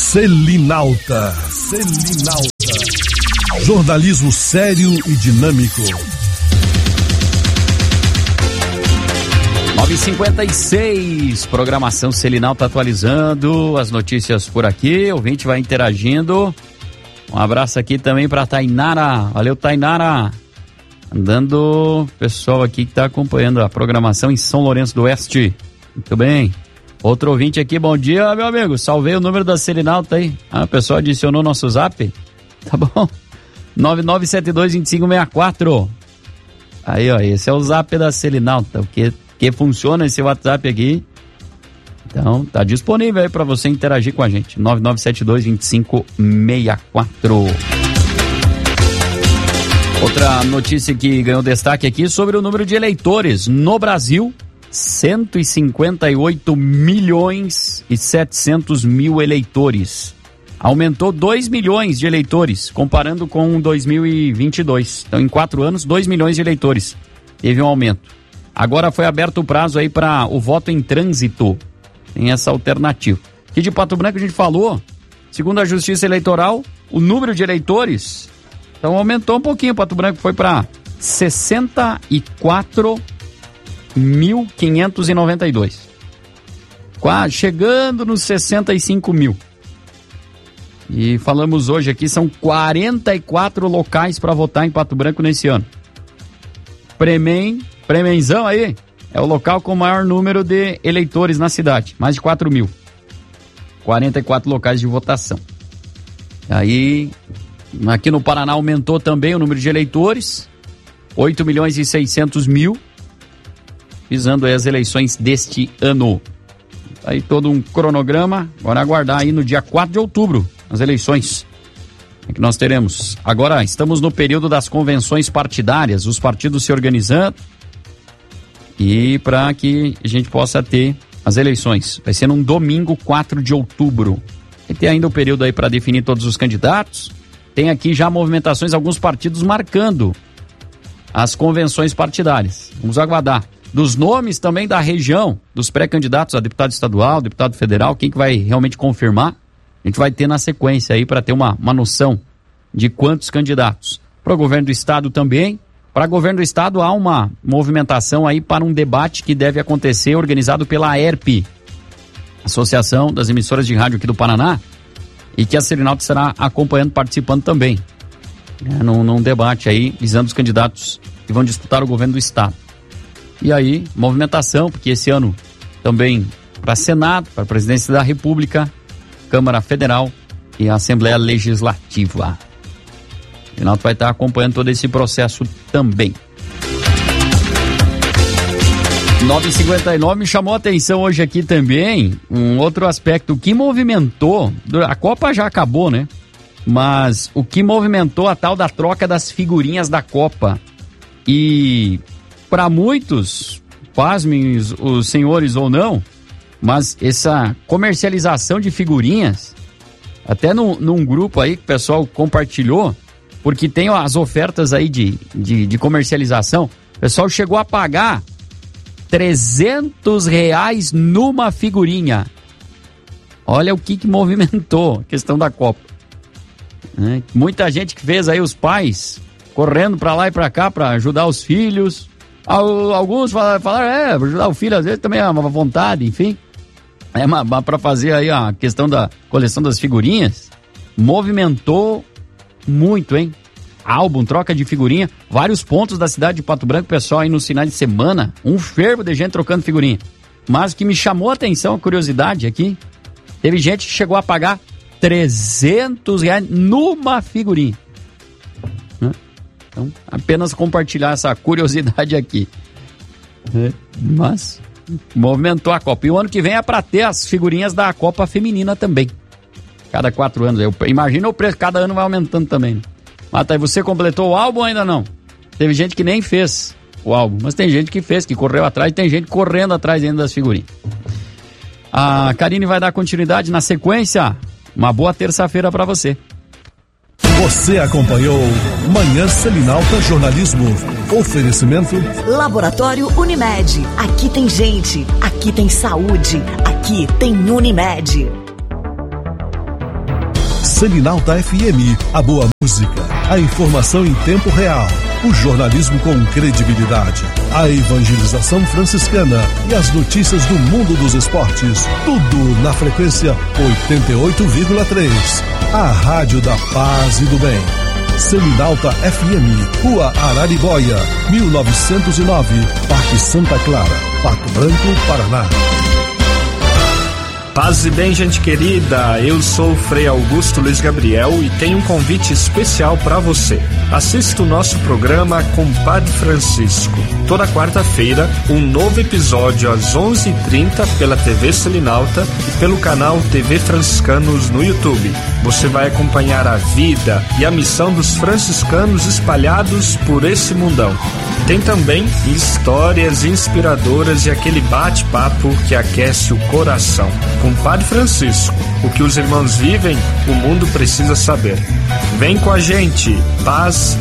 Selinalta. Jornalismo sério e dinâmico. 9h56, programação Selinalta atualizando as notícias por aqui, o ouvinte vai interagindo. Um abraço aqui também para Tainara, valeu Tainara, andando pessoal aqui que está acompanhando a programação em São Lourenço do Oeste, muito bem. Outro ouvinte aqui, bom dia meu amigo, salvei o número da Selinalta aí, o pessoal adicionou nosso zap, tá bom, 99722564, aí ó, esse é o zap da Selinalta, que funciona esse WhatsApp aqui. Então, tá disponível aí para você interagir com a gente. 99722564. Outra notícia que ganhou destaque aqui sobre o número de eleitores no Brasil: 158.700.000 eleitores. Aumentou 2 milhões de eleitores, comparando com 2022. Então, em 4 anos, 2 milhões de eleitores. Teve um aumento. Agora foi aberto o prazo aí para o voto em trânsito. Tem essa alternativa. Aqui de Pato Branco a gente falou, segundo a Justiça Eleitoral, o número de eleitores, então aumentou um pouquinho. Pato Branco foi para 64.592. Quase chegando nos 65 mil. E falamos hoje aqui, são 44 locais para votar em Pato Branco nesse ano. Premenzão aí é o local com o maior número de eleitores na cidade, mais de 4 mil. 44 locais de votação. Aí, aqui no Paraná aumentou também o número de eleitores, 8.600.000, visando aí as eleições deste ano. Aí todo um cronograma, agora aguardar aí no dia 4 de outubro, as eleições que nós teremos. Agora estamos no período das convenções partidárias, os partidos se organizando, e para que a gente possa ter as eleições. Vai ser num domingo, 4 de outubro. E tem ainda o período aí para definir todos os candidatos. Tem aqui já movimentações, alguns partidos marcando as convenções partidárias. Vamos aguardar. Dos nomes também da região, dos pré-candidatos a deputado estadual, deputado federal, quem que vai realmente confirmar, a gente vai ter na sequência aí para ter uma noção de quantos candidatos. Para o governo do estado também. Para o governo do estado há uma movimentação aí para um debate que deve acontecer, organizado pela AERP, Associação das Emissoras de Rádio aqui do Paraná, e que a Selinalta estará acompanhando, participando também, num debate aí, visando os candidatos que vão disputar o governo do estado. E aí, movimentação, porque esse ano também para Senado, para a Presidência da República, Câmara Federal e a Assembleia Legislativa. O Selinalta vai estar acompanhando todo esse processo também. 9h59, me chamou a atenção hoje aqui também um outro aspecto que movimentou, a Copa já acabou, né? Mas o que movimentou a tal da troca das figurinhas da Copa. E para muitos, pasmem os senhores ou não, mas essa comercialização de figurinhas, até num grupo aí que o pessoal compartilhou, porque tem as ofertas aí de comercialização, o pessoal chegou a pagar R$300 numa figurinha. Olha o que movimentou a questão da Copa. Muita gente que fez aí, os pais correndo pra lá e pra cá pra ajudar os filhos. Alguns falaram, ajudar o filho às vezes também é uma vontade, enfim. Mas pra fazer aí a questão da coleção das figurinhas, movimentou muito, hein? Álbum, troca de figurinha, vários pontos da cidade de Pato Branco, pessoal aí nos finais de semana, um fervo de gente trocando figurinha. Mas o que me chamou a atenção, a curiosidade aqui, teve gente que chegou a pagar R$300 numa figurinha. Então, apenas compartilhar essa curiosidade aqui. Mas movimentou a Copa. E o ano que vem é para ter as figurinhas da Copa Feminina também. Cada 4 anos. Imagina o preço, cada ano vai aumentando também, né? Mas tá aí, você completou o álbum ou ainda não? Teve gente que nem fez o álbum, mas tem gente que fez, que correu atrás, e tem gente correndo atrás ainda das figurinhas. A Karine vai dar continuidade na sequência. Uma boa terça-feira para você. Você acompanhou Manhã Selinalta Jornalismo. Oferecimento Laboratório Unimed. Aqui tem gente, aqui tem saúde, aqui tem Unimed. Selinalta FM, a boa música, a informação em tempo real, o jornalismo com credibilidade, a evangelização franciscana e as notícias do mundo dos esportes. Tudo na frequência 88,3. A Rádio da Paz e do Bem. Selinalta FM, Rua Araribóia, 1909, Parque Santa Clara, Pato Branco, Paraná. Paz e bem, gente querida, eu sou o Frei Augusto Luiz Gabriel e tenho um convite especial para você. Assista o nosso programa Compadre Francisco. Toda quarta-feira, um novo episódio às 11h30 pela TV Selinalta e pelo canal TV Franciscanos no YouTube. Você vai acompanhar a vida e a missão dos franciscanos espalhados por esse mundão. Tem também histórias inspiradoras e aquele bate-papo que aquece o coração. Compadre Francisco, o que os irmãos vivem, o mundo precisa saber. Vem com a gente, paz